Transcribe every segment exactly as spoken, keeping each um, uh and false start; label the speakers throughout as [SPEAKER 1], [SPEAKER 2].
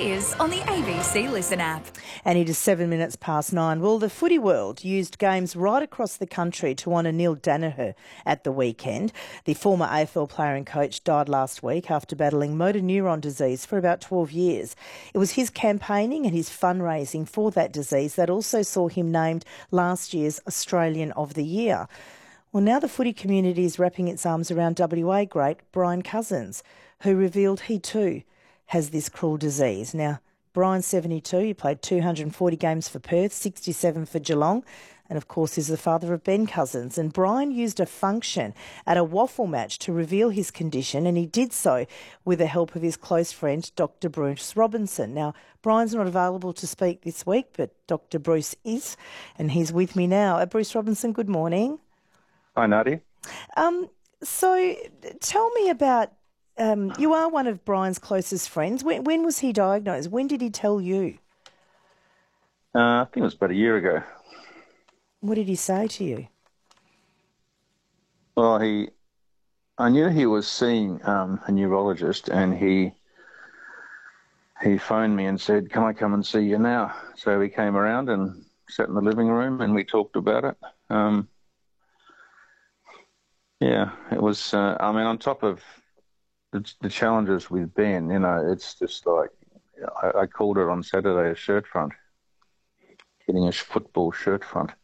[SPEAKER 1] Here's on the A B C Listen app.
[SPEAKER 2] And it is seven minutes past nine. Well, the footy world used games right across the country to honour Neil Daniher at the weekend. The former A F L player and coach died last week after battling motor neuron disease for about twelve years. It was his campaigning and his fundraising for that disease that also saw him named last year's Australian of the Year. Well, now the footy community is wrapping its arms around W A great Brian Cousins, who revealed he too has this cruel disease. Now, Brian's seventy-two, he played two hundred forty games for Perth, sixty-seven for Geelong, and of course is the father of Ben Cousins. And Brian used a function at a waffle match to reveal his condition, and he did so with the help of his close friend, Doctor Bruce Robinson. Now, Brian's not available to speak this week, but Doctor Bruce is, and he's with me now. Uh, Bruce Robinson, good morning.
[SPEAKER 3] Hi, Nadia.
[SPEAKER 2] Um, so tell me about, um, you are one of Brian's closest friends. When, when was he diagnosed? When did he tell you?
[SPEAKER 3] Uh, I think it was about a year ago.
[SPEAKER 2] What did he say to you?
[SPEAKER 3] Well, he, I knew he was seeing um, a neurologist, and he he phoned me and said, "Can I come and see you now?" So we came around and sat in the living room, and we talked about it. Um, yeah, it was. Uh, I mean, on top of the, the challenges with Ben, you know, it's just like I, I called it on Saturday a shirt front, getting a football shirt front.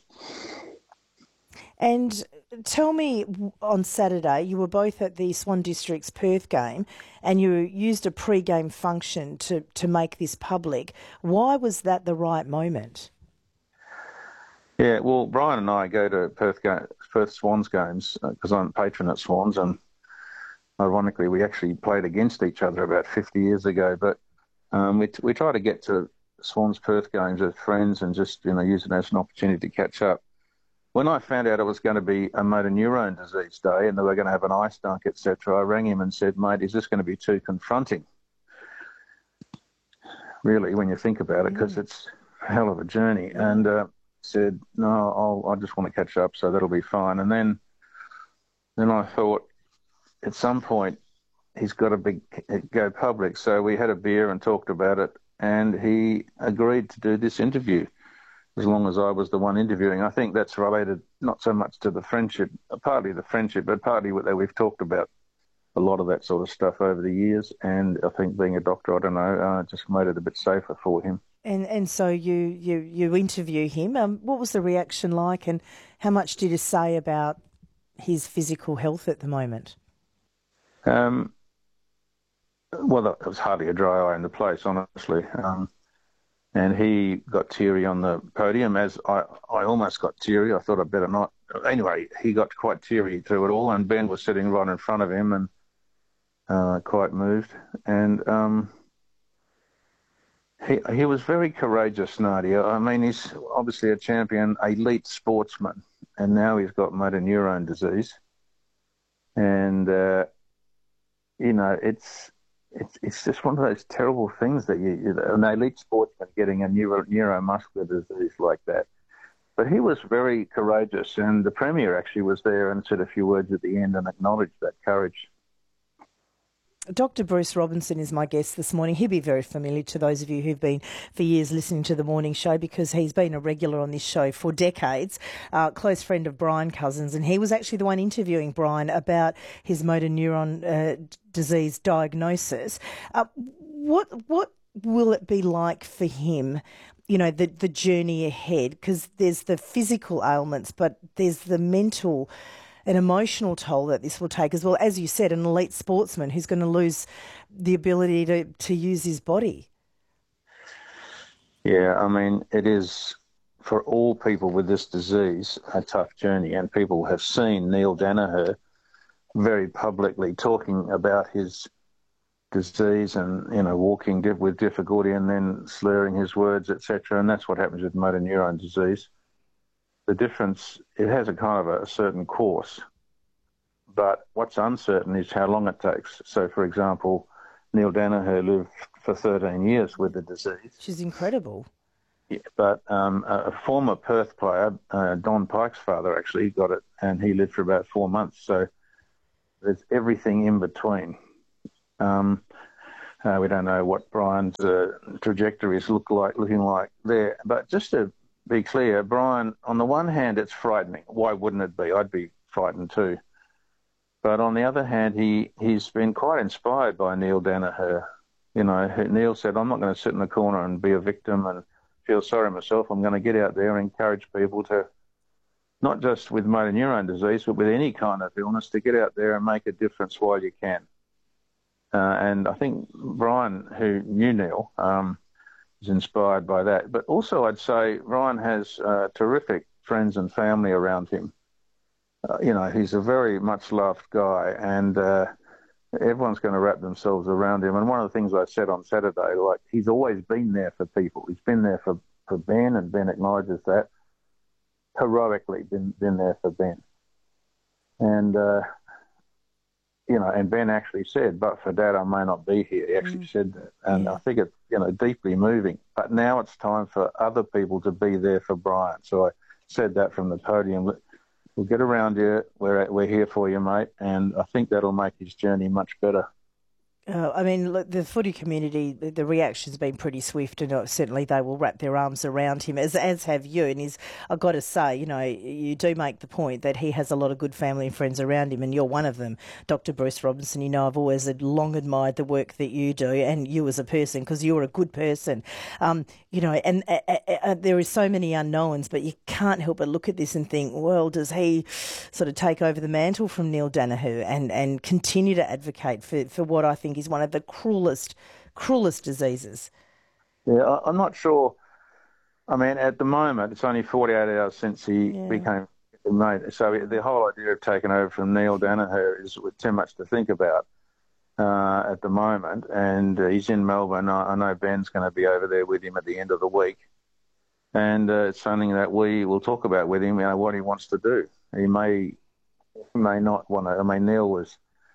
[SPEAKER 2] And tell me, on Saturday, you were both at the Swan District's Perth game and you used a pre-game function to, to make this public. Why was that the right moment?
[SPEAKER 3] Yeah, well, Brian and I go to Perth, ga- Perth Swans games because uh, I'm a patron at Swans, and ironically, we actually played against each other about fifty years ago. But um, we, t- we try to get to Swans Perth games as friends and just, you know, use it as an opportunity to catch up. When I found out it was going to be a motor neuron disease day and they were going to have an ice dunk, et cetera, I rang him and said, "Mate, is this going to be too confronting?" Really, when you think about it, because mm. it's a hell of a journey. Yeah. And uh, said, "No, I'll, I just want to catch up, so that'll be fine." And then, then I thought, at some point, he's got to be, go public. So we had a beer and talked about it, and he agreed to do this interview, as long as I was the one interviewing. I think that's related not so much to the friendship, partly the friendship, but partly that we've talked about a lot of that sort of stuff over the years. And I think being a doctor, I don't know, uh, just made it a bit safer for him.
[SPEAKER 2] And and so you, you, you interview him. Um, what was the reaction like, and how much did he say about his physical health at the moment?
[SPEAKER 3] Um, well, there was hardly a dry eye in the place, honestly. Um, And he got teary on the podium, as I, I almost got teary. I thought I'd better not. Anyway, he got quite teary through it all, and Ben was sitting right in front of him and uh, quite moved. And um, he he was very courageous, Nadia. I mean, he's obviously a champion, elite sportsman, and now he's got motor neuron disease. And, uh, you know, it's... It's it's just one of those terrible things that you, you know, an elite sportsman getting a neuro, neuromuscular disease like that. But he was very courageous, and the Premier actually was there and said a few words at the end and acknowledged that courage.
[SPEAKER 2] Doctor Bruce Robinson is my guest this morning. He'll be very familiar to those of you who've been for years listening to the morning show, because he's been a regular on this show for decades, uh, close friend of Brian Cousins, and he was actually the one interviewing Brian about his motor neuron uh, disease diagnosis. Uh, what what will it be like for him, you know, the, the journey ahead? Because there's the physical ailments, but there's the mental an emotional toll that this will take as well. As you said, an elite sportsman who's going to lose the ability to, to use his body.
[SPEAKER 3] Yeah, I mean, it is, for all people with this disease, a tough journey. And people have seen Neil Daniher very publicly talking about his disease and, you know, walking with difficulty and then slurring his words, et cetera. And that's what happens with motor neuron disease. The difference, it has a kind of a, a certain course, but what's uncertain is how long it takes. So, for example, Neil Daniher lived for thirteen years with the disease.
[SPEAKER 2] Which is incredible.
[SPEAKER 3] Yeah, but um, a, a former Perth player, uh, Don Pike's father, actually got it, and he lived for about four months. So there's everything in between. Um, Uh, we don't know what Brian's uh, trajectories look like, looking like there. But just to be clear, Brian, on the one hand, it's frightening. Why wouldn't it be? I'd be frightened too. But on the other hand, he, he's been quite inspired by Neil Danaher. You know, Neil said, I'm not going to sit in the corner and be a victim and feel sorry myself. I'm going to get out there and encourage people to, not just with motor neurone disease, but with any kind of illness, to get out there and make a difference while you can. Uh, and I think Brian, who knew Neil, um, is inspired by that. But also I'd say Ryan has uh, terrific friends and family around him. Uh, you know, he's a very much loved guy, and uh, everyone's going to wrap themselves around him. And one of the things I said on Saturday, like, he's always been there for people. He's been there for, for Ben, and Ben acknowledges that. Heroically been, been there for Ben. And, uh, you know, and Ben actually said, but for Dad, I may not be here. He actually mm. said that. And yeah. I think it's, you know, deeply moving. But now it's time for other people to be there for Brian. So I said that from the podium. We'll get around you. We're, we're here for you, mate. And I think that'll make his journey much better.
[SPEAKER 2] Uh, I mean, look, the footy community, the, the reaction's been pretty swift, and certainly they will wrap their arms around him, as as have you. And he's, I've got to say, you know, you do make the point that he has a lot of good family and friends around him, and you're one of them, Doctor Bruce Robinson. You know, I've always long admired the work that you do, and you as a person, because you're a good person. Um, you know, and uh, uh, uh, there are so many unknowns, but you can't help but look at this and think, well, does he sort of take over the mantle from Neil Danaher and, and continue to advocate for, for what I think is one of the cruelest, cruelest diseases?
[SPEAKER 3] Yeah, I'm not sure. I mean, at the moment, it's only forty-eight hours since he yeah. became mate. So the whole idea of taking over from Neil Danaher is too much to think about uh, at the moment. And uh, he's in Melbourne. I, I know Ben's going to be over there with him at the end of the week. And uh, it's something that we will talk about with him, you know, what he wants to do. He may, he may not want to. I mean, Neil was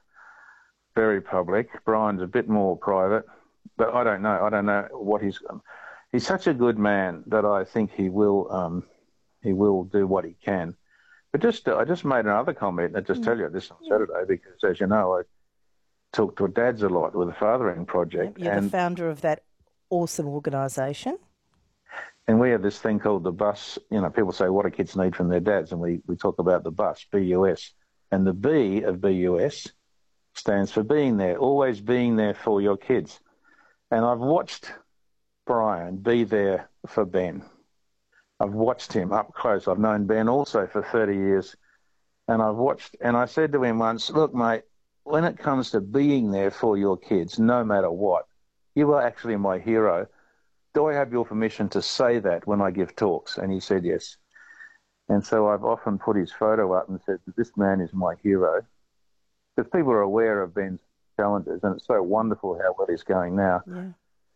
[SPEAKER 3] very public. Brian's a bit more private, but I don't know. I don't know what he's. Um, he's such a good man that I think he will. Um, he will do what he can. But just, uh, I just made another comment. I just mm. tell you this on Saturday because, as you know, I talk to dads a lot with the Fathering Project.
[SPEAKER 2] You're
[SPEAKER 3] and,
[SPEAKER 2] the founder of that awesome organisation.
[SPEAKER 3] And we have this thing called the bus. You know, people say, what do kids need from their dads? And we, we talk about the bus, B U S. And the B of B U S stands for being there, always being there for your kids. And I've watched Brian be there for Ben. I've watched him up close. I've known Ben also for thirty years. And I've watched, and I said to him once, look, mate, when it comes to being there for your kids, no matter what, you are actually my hero. Do I have your permission to say that when I give talks? And he said yes. And so I've often put his photo up and said, this man is my hero. Because people are aware of Ben's challenges, and it's so wonderful how well he's going now.
[SPEAKER 2] Yeah.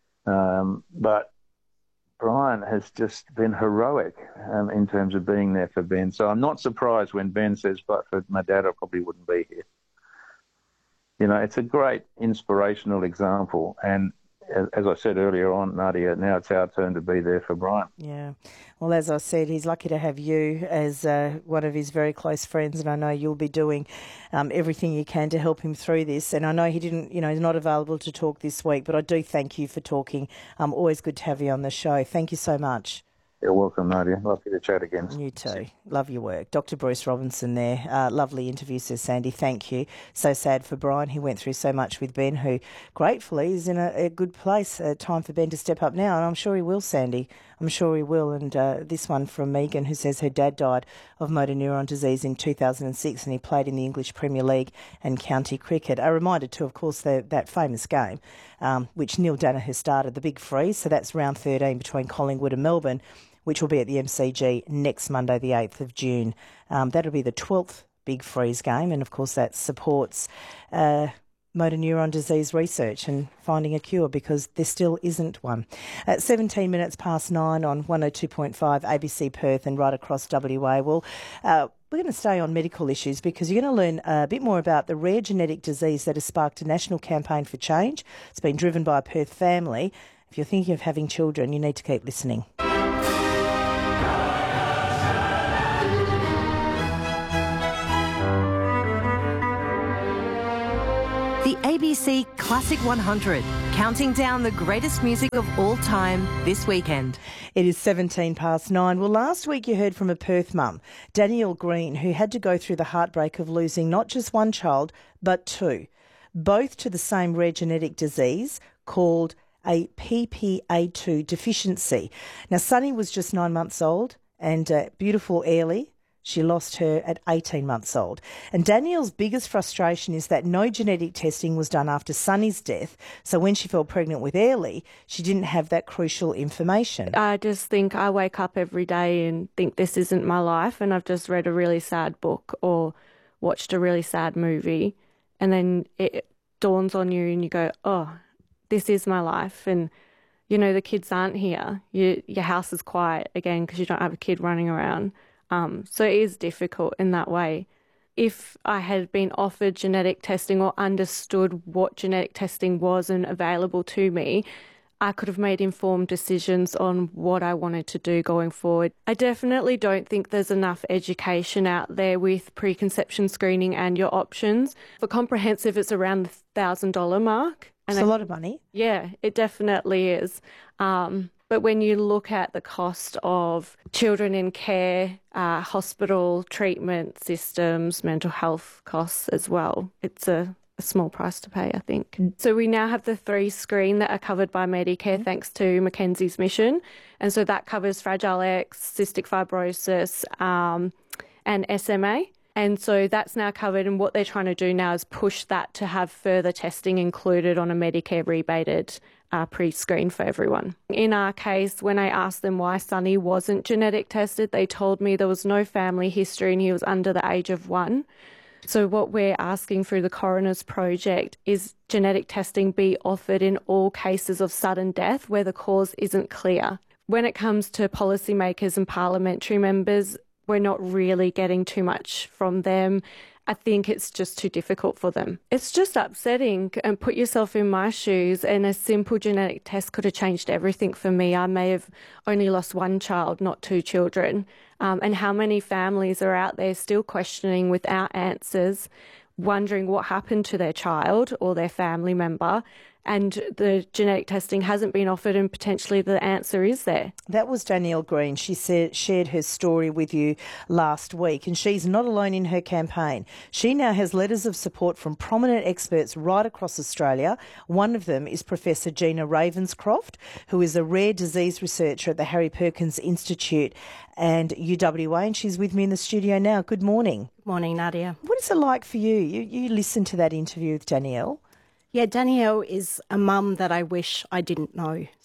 [SPEAKER 3] Um, but Brian has just been heroic um, in terms of being there for Ben. So I'm not surprised when Ben says, but for my dad, I probably wouldn't be here. You know, it's a great inspirational example. And as I said earlier on, Nadia, now it's our turn to be there for Brian.
[SPEAKER 2] Yeah. Well, as I said, he's lucky to have you as uh, one of his very close friends, and I know you'll be doing um, everything you can to help him through this. And I know he didn't, you know, he's not available to talk this week, but I do thank you for talking. Um, always good to have you on the show. Thank you so much.
[SPEAKER 3] You're welcome, Nadia. Lovely to chat again.
[SPEAKER 2] You too. Love your work. Doctor Bruce Robinson there. Uh, lovely interview, says Sandy. Thank you. So sad for Brian. He went through so much with Ben, who gratefully is in a, a good place. Uh, time for Ben to step up now, and I'm sure he will, Sandy. I'm sure he will. And uh, this one from Megan, who says her dad died of motor neuron disease in two thousand six, and he played in the English Premier League and county cricket. A reminder too, of course, the, that famous game, um, which Neil Danaher started, the Big Freeze. So that's round thirteen between Collingwood and Melbourne, which will be at the M C G next Monday, the eighth of June. Um, that'll be the twelfth Big Freeze game, and of course that supports uh, motor neuron disease research and finding a cure, because there still isn't one. At seventeen minutes past nine on one oh two point five A B C Perth and right across W A. Well, uh, we're going to stay on medical issues because you're going to learn a bit more about the rare genetic disease that has sparked a national campaign for change. It's been driven by a Perth family. If you're thinking of having children, you need to keep listening.
[SPEAKER 1] The
[SPEAKER 4] A B C Classic one hundred, counting down the greatest music of all time this weekend.
[SPEAKER 2] It is seventeen past nine. Well, last week you heard from a Perth mum, Danielle Green, who had to go through the heartbreak of losing not just one child, but two, both to the same rare genetic disease called a P P A two deficiency. Now, Sunny was just nine months old and uh, beautiful Airlie, she lost her at eighteen months old. And Danielle's biggest frustration is that no genetic testing was done after Sunny's death. So when she fell pregnant with Airlie, she didn't have that crucial information.
[SPEAKER 5] I just think I wake up every day and think this isn't my life, and I've just read a really sad book or watched a really sad movie, and then it dawns on you and you go, oh, this is my life. And, you know, the kids aren't here. You, your house is quiet again because you don't have a kid running around. Um, so it is difficult in that way. If I had been offered genetic testing or understood what genetic testing was and available to me, I could have made informed decisions on what I wanted to do going forward. I definitely don't think there's enough education out there with preconception screening and your options. For comprehensive, it's around the one thousand dollars mark.
[SPEAKER 2] It's a lot of money.
[SPEAKER 5] Yeah, it definitely is. Um, But when you look at the cost of children in care, uh, hospital treatment systems, mental health costs as well, it's a, a small price to pay, I think. So we now have the three screen that are covered by Medicare mm-hmm. thanks to Mackenzie's mission. And so that covers Fragile X, cystic fibrosis um, and S M A. And so that's now covered, and what they're trying to do now is push that to have further testing included on a Medicare rebated uh, pre-screen for everyone. In our case, when I asked them why Sunny wasn't genetic tested, they told me there was no family history and he was under the age of one. So what we're asking through the Coroner's Project is genetic testing be offered in all cases of sudden death where the cause isn't clear. When it comes to policymakers and parliamentary members, we're not really getting too much from them. I think it's just too difficult for them. It's just upsetting, and put yourself in my shoes, and a simple genetic test could have changed everything for me. I may have only lost one child, not two children. Um, and how many families are out there still questioning without answers, wondering what happened to their child or their family member, and the genetic testing hasn't been offered, and potentially the answer is there.
[SPEAKER 2] That was Danielle Green. She said, shared her story with you last week, and she's not alone in her campaign. She now has letters of support from prominent experts right across Australia. One of them is Professor Gina Ravenscroft, who is a rare disease researcher at the Harry Perkins Institute and U W A, and she's with me in the studio now. Good morning.
[SPEAKER 6] Morning, Nadia.
[SPEAKER 2] What is it like for you? You, you listened to that interview with Danielle.
[SPEAKER 6] Yeah, Danielle is a mum that I wish I didn't know.